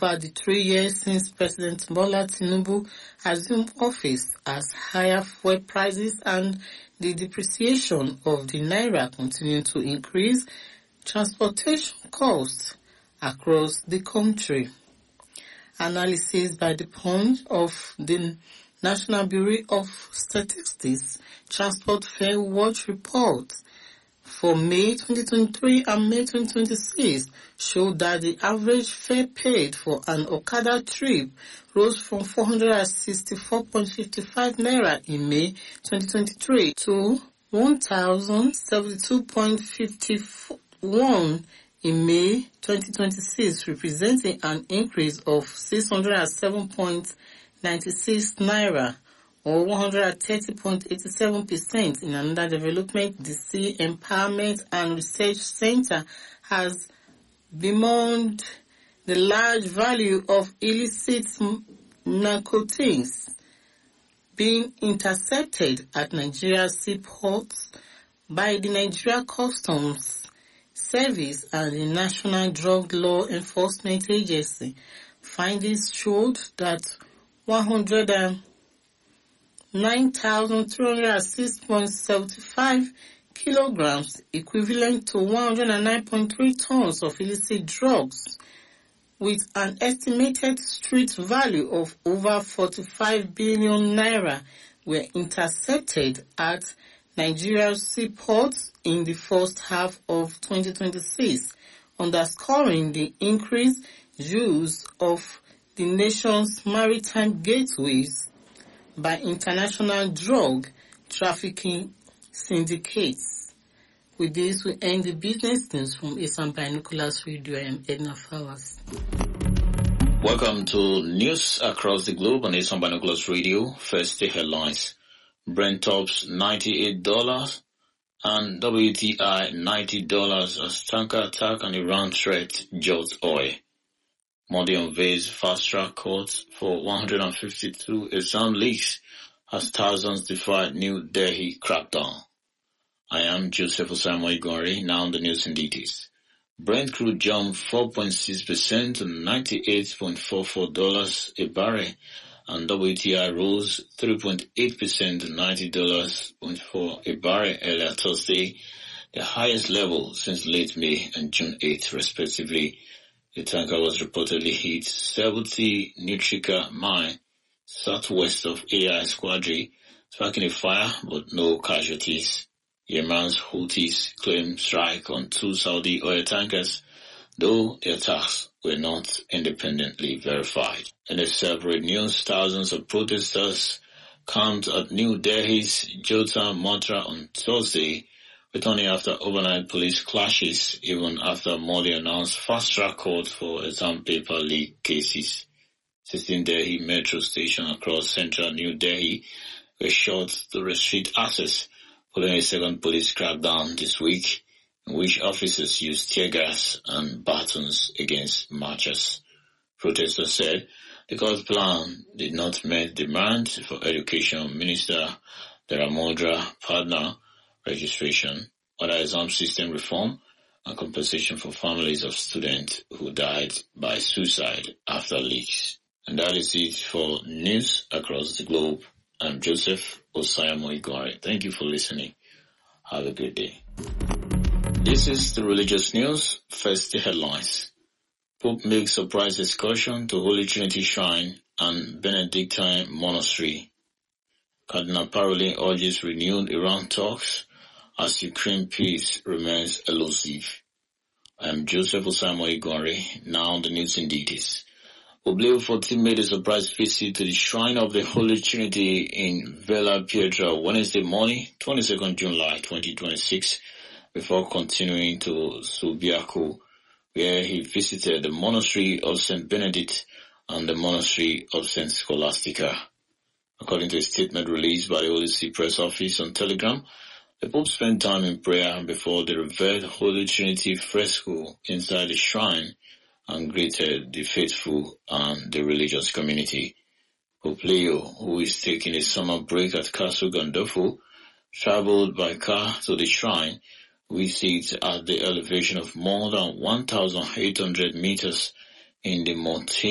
over the 3 years since President Bola Tinubu assumed office, as higher fuel prices and the depreciation of the naira continue to increase transportation costs across the country. Analysis by the Punch of the National Bureau of Statistics Transport Fare Watch report for May 2023 and May 2026 showed that the average fare paid for an Okada trip rose from 464.55 naira in May 2023 to 1,072.51 in May 2026, representing an increase of 607.96 naira or 130.87%. In another development, the Sea Empowerment and Research Center has bemoaned the large value of illicit narcotics being intercepted at Nigeria's seaports by the Nigeria Customs Service and the National Drug Law Enforcement Agency. Findings showed that 109,306.75 kilograms, equivalent to 109.3 tons of illicit drugs, with an estimated street value of over 45 billion naira, were intercepted at Nigeria's seaports in the first half of 2026, underscoring the increased use of the nation's maritime gateways by international drug trafficking syndicates. With this, we end the business news from Eastern Binoculars Radio. I am Edna Flowers. Welcome to News Across the Globe on Eastern Binoculars Radio. First, the headlines. Brent tops $98 and WTI $90 as tanker attack and Iran threat jolts oil. Modi unveils fast-track courts for 152 exam leaks as thousands defy New Delhi crackdown. I am Joseph Osamoy Igori, now on the news in details. Brent crude jumped 4.6% to $98.44 a barrel, and WTI rose 3.8% to $90.4 a barrel earlier Thursday, the highest level since late May and June 8, respectively. The tanker was reportedly hit 70 Nutrica mine southwest of AI Squadron, sparking a fire but no casualties. Yemen's Houthis claim strike on 2 Saudi oil tankers, though the attacks were not independently verified. In a separate news, thousands of protesters camped at New Delhi's Jota Matra on Thursday, returning after overnight police clashes, even after Modi announced fast-track court for exam paper leak cases. 16 Delhi metro stations across central New Delhi were shut to restrict access, following a second police crackdown this week, in which officers used tear gas and batons against marchers. Protesters said the court plan did not meet demand for Education Minister Dharmendra Pradhan registration, other exam system reform, and compensation for families of students who died by suicide after leaks. And that is it for News Across the Globe. I'm Joseph Osamoy Igori. Thank you for listening. Have a good day. This is the religious news. First, the headlines. Pope makes surprise excursion to Holy Trinity Shrine and Benedictine Monastery. Cardinal Parolin urges renewed Iran talks as Ukraine peace remains elusive. I am Joseph Osamoy Igori, now on the news in details. Pope Leo XIV made a surprise visit to the Shrine of the Holy Trinity in Villa Pietra Wednesday morning, 22nd July 2026, before continuing to Subiaco, where he visited the Monastery of St. Benedict and the Monastery of St. Scholastica. According to a statement released by the Holy See Press Office on Telegram, the Pope spent time in prayer before the revered Holy Trinity fresco inside the shrine and greeted the faithful and the religious community. Pope Leo, who is taking a summer break at Castle Gandolfo, traveled by car to the shrine, which sits at the elevation of more than 1,800 meters in the mountain